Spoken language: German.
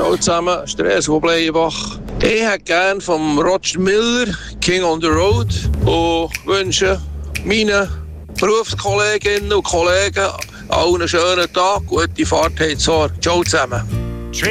Ciao zusammen, Stress von Bleienbach. Ich hätte gerne vom Roger Miller King on the Road und wünsche meinen Berufskolleginnen und Kollegen allen einen schönen Tag, gute Fahrt, Ciao zusammen.